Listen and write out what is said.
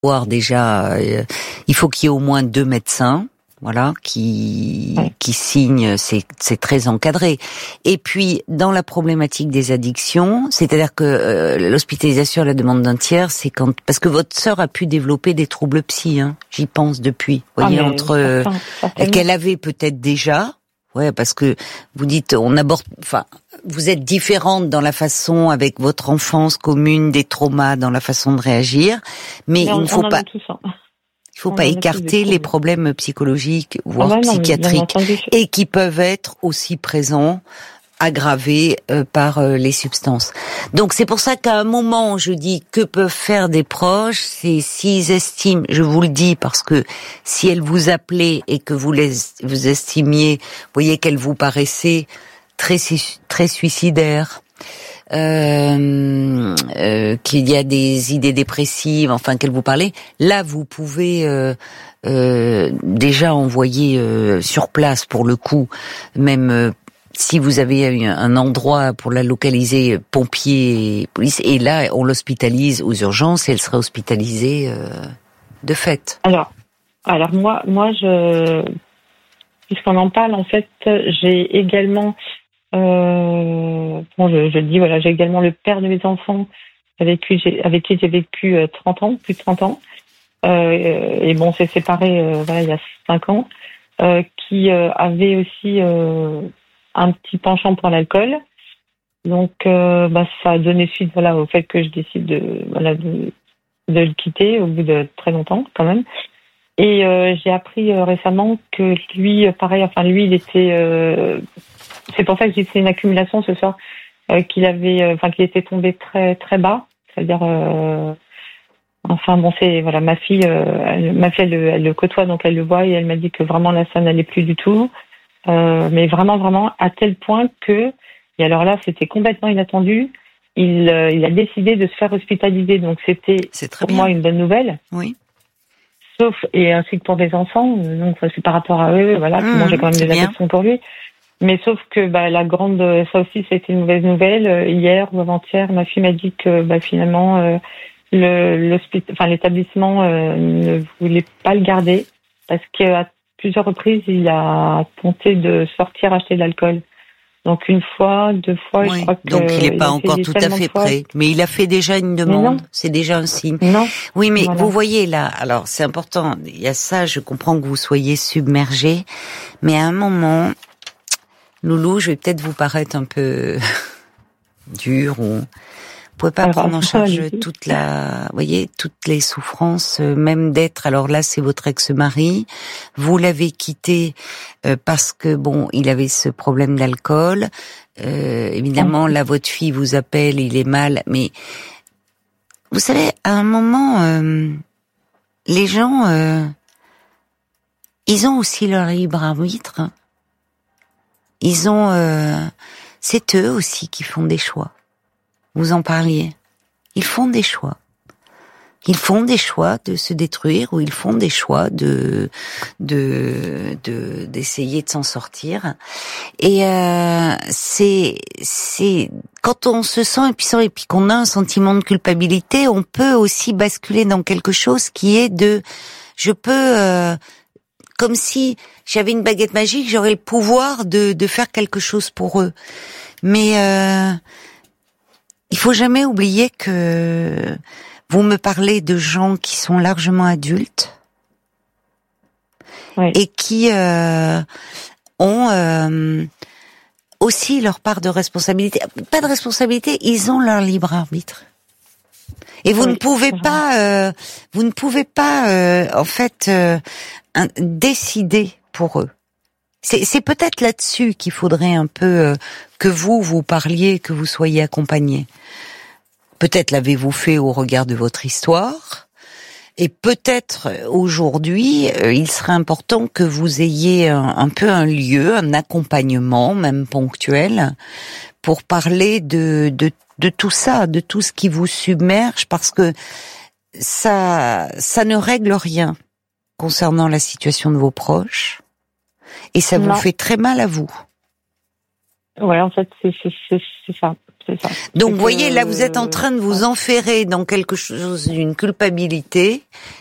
voir déjà, il faut qu'il y ait au moins 2 médecins. Voilà, qui signent, c'est très encadré. Et puis, dans la problématique des addictions, c'est-à-dire que l'hospitalisation à la demande d'un tiers, c'est parce que votre sœur a pu développer des troubles psy, hein, j'y pense depuis. Vous voyez, qu'elle avait peut-être déjà, parce que vous dites, vous êtes différente dans la façon, avec votre enfance commune, des traumas, dans la façon de réagir, mais il ne faut pas. Il faut pas écarter les problèmes psychologiques, voire psychiatriques, et qui peuvent être aussi présents, aggravés par les substances. Donc c'est pour ça qu'à un moment, je dis que peuvent faire des proches, c'est s'ils estiment, je vous le dis parce que si elle vous appelait et que vous estimiez, vous voyez qu'elle vous paraissait très suicidaire, qu'il y a des idées dépressives, enfin qu'elle vous parlait, là vous pouvez déjà envoyer sur place pour le coup, même si vous avez un endroit pour la localiser, pompiers, police, et là on l'hospitalise aux urgences et elle serait hospitalisée de fait. Alors moi puisqu'on en parle, en fait, j'ai également je dis j'ai également le père de mes enfants avec qui j'ai vécu 30 ans, plus de 30 ans, et bon, s'est séparé il y a 5 ans, qui avait aussi un petit penchant pour l'alcool. Donc ça a donné suite au fait que je décide de le quitter au bout de très longtemps quand même. Et j'ai appris récemment que lui, lui il était c'est pour ça que j'ai fait une accumulation ce soir, qu'il était tombé très très bas, c'est-à-dire ma fille elle le côtoie, donc elle le voit, et elle m'a dit que vraiment là ça n'allait plus du tout, mais vraiment à tel point que, et alors là c'était complètement inattendu, il a décidé de se faire hospitaliser, donc c'était pour moi une bonne nouvelle. Oui. Sauf, et ainsi que pour les enfants, donc c'est par rapport à eux, moi j'ai quand même des affections pour lui. Mais sauf que ça aussi c'était une mauvaise nouvelle. Hier ou avant-hier, ma fille m'a dit que finalement l'établissement ne voulait pas le garder parce qu'à plusieurs reprises il a tenté de sortir acheter de l'alcool. Donc 1 fois, 2 fois, je crois que donc il n'est pas encore tout à fait prêt, mais il a fait déjà une demande, c'est déjà un signe. Non. Oui, mais vous voyez là, alors c'est important, il y a ça, je comprends que vous soyez submergé, mais à un moment, Loulou, je vais peut-être vous paraître un peu dur, ou vous pouvez pas prendre en charge toutes les souffrances, même d'être, alors là c'est votre ex-mari, vous l'avez quitté parce que il avait ce problème d'alcool, évidemment là votre fille vous appelle, il est mal, mais vous savez, à un moment, les gens, ils ont aussi leur libre arbitre, hein. C'est eux aussi qui font des choix. Vous en parliez. Ils font des choix. Ils font des choix de se détruire, ou ils font des choix d'essayer de s'en sortir. Et c'est quand on se sent impuissant et puis qu'on a un sentiment de culpabilité, on peut aussi basculer dans quelque chose qui est comme si j'avais une baguette magique, j'aurais le pouvoir de faire quelque chose pour eux. Mais il faut jamais oublier que vous me parlez de gens qui sont largement adultes, et qui ont aussi leur part de responsabilité. Pas de responsabilité, ils ont leur libre arbitre. Et vous ne pouvez pas, en fait, décider pour eux. C'est peut-être là-dessus qu'il faudrait un peu que vous parliez, que vous soyez accompagnés. Peut-être l'avez-vous fait au regard de votre histoire, et peut-être aujourd'hui, il serait important que vous ayez un peu un lieu, un accompagnement, même ponctuel, pour parler de tout ça, de tout ce qui vous submerge, parce que ça ne règle rien concernant la situation de vos proches, et ça vous fait très mal à vous. Ouais, en fait, c'est ça. c'est ça. Donc, vous voyez, là, vous êtes en train de vous enferrer dans quelque chose, d'une culpabilité,